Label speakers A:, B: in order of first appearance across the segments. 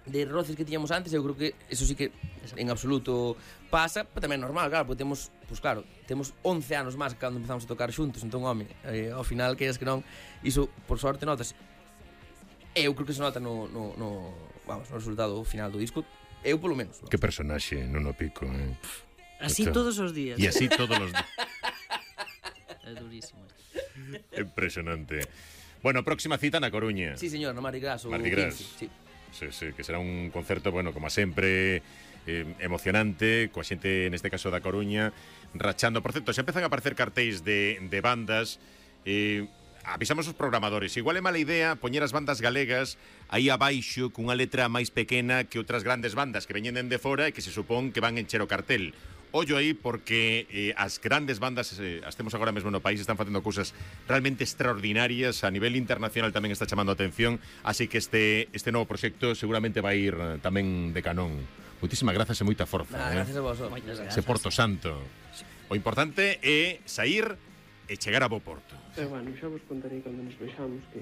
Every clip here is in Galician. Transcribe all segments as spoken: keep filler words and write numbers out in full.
A: de roces que tiñamos antes, eu creo que eso sí que en absoluto pasa, pero tamén é normal, claro, porque temos, pues claro, temos once anos máis cando empezamos a tocar xuntos, entón, home, eh, ao final, que es que non, iso, por sorte, notas. Eu creo que se nota no, no, no, vamos, no resultado final do disco, eu polo menos.
B: Que personaxe, Nuno Pico, eh?
C: Así Esto... todos os días.
B: E así todos os días.
C: É durísimo.
B: Impresionante. Bueno, próxima cita na Coruña.
A: Sí, señor, no Mardi Gras.
B: Mardi Gras.
A: Sí.
B: Sí, sí, que será un concerto, bueno, como sempre, eh, emocionante, coa xente, neste caso da Coruña, rachando. Por certo, xa empezan a aparecer cartéis de, de bandas. Eh, avisamos os programadores, igual é mala idea poñer as bandas galegas aí abaixo cunha letra máis pequena que outras grandes bandas que veñen dende fora e que se supón que van encher o cartel. Ollo aí porque eh, as grandes bandas eh, as temos agora mesmo no país, están facendo cousas realmente extraordinarias, a nivel internacional tamén está chamando a atención, así que este este novo proxecto seguramente vai ir eh, tamén de canón. Moitísimas grazas e moita forza.
A: Nah,
B: eh?
A: Gracias a vos.
B: Se Porto Santo. O importante é sair e chegar a bo porto.
D: Eh, bueno, xa vos contarei cando nos vexamos que...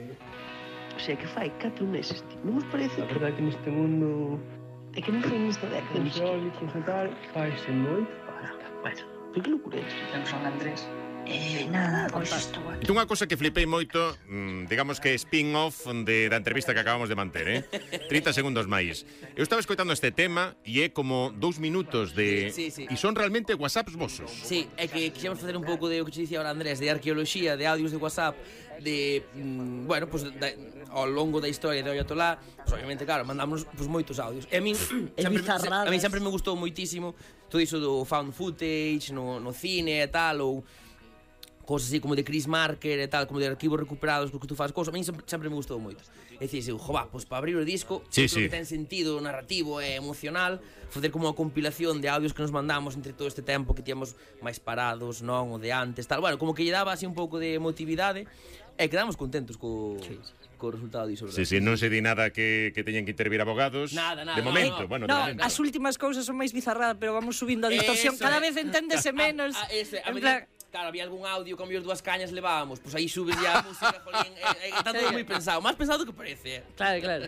D: O sea, que fai catro meses, tío. Non vos parece? A verdade que neste mundo... É que non foi nesta década. Os eólicos e tal, faise moito. Bueno, pero que loucura é isto?
E: Temos San Andrés. Eh, nada, pois isto aquí.
B: E unha cosa que flipei moito, mmm, digamos que spin-off de, da entrevista que acabamos de manter, eh? trinta segundos máis. Eu estaba escoitando este tema e é como dous minutos de...
A: Sí, sí, sí.
B: E son realmente whatsapps vosos.
A: Sí, é que quixemos facer un pouco de o que te dicía ahora Andrés, de arqueoloxía, de audios de WhatsApp, de, mm, bueno, pues, de, ao longo da historia de Oyatolá, pues, obviamente, claro, mandamos pues, moitos audios. E a min, sempre, a min sempre me gustou moitísimo todo iso do found footage, no, no cine e tal, ou cosas así como de Chris Marker e tal, como de arquivos recuperados porque tú faz cosas, a mí sempre, sempre me gustou moito. E dicís, jo, va, pois para abrir o disco,
B: sí,
A: sí.
B: sí.
A: que ten sentido narrativo e emocional, facer como unha compilación de audios que nos mandamos entre todo este tempo que tíamos máis parados, non, o de antes, tal. Bueno, como que lle daba así un pouco de emotividade e quedamos contentos co... Sí, sí. co resultado diso.
B: Sí, sí, non se di nada que, que teñan que intervir abogados.
A: Nada, nada.
B: De momento,
A: no, no.
B: bueno,
C: no,
B: de momento.
C: as últimas cousas son máis bizarradas, pero vamos subindo a distorsión.
A: Eso
C: Cada
A: é.
C: vez enténdese menos.
A: A, a, ese, a
C: en
A: medida,
C: plan...
A: Claro, había algún audio con as dúas cañas levábamos, pois pues aí subes ya a música, jolín, eh, eh, está todo moi pensado, máis pensado do que parece.
C: Claro, claro.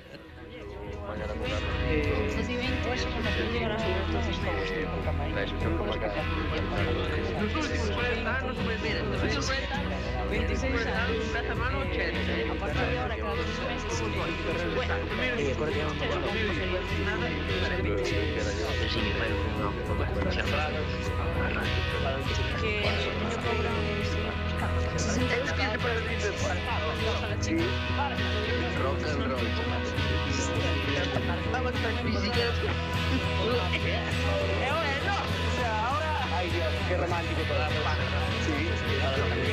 D: Nos últimos cuarenta anos, veintiséis anos, esta mano, Chelsea. A partir de ahora, cada dos meses, bueno, eh, porque non te nada, sí, pero non, que teño problemas sesenta e dos quince para el vídeo rock and roll vamos a las físicas eh bueno o sea ahora ay Dios qué romántico toda la sí